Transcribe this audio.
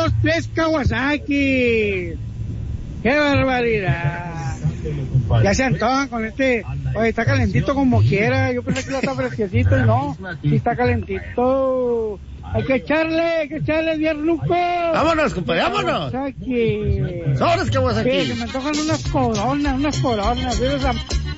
unos 3 Kawasaki. ¡Qué barbaridad! Ya se antojan con este. Oye, está calentito como quiera. Yo pensé que ya está fresquecito y no. Sí está calentito. Hay que echarle, viernuco. Vámonos, compadre, vámonos. Kawasaki. Sobres Kawasaki. Sí, se me antojan unas coronas.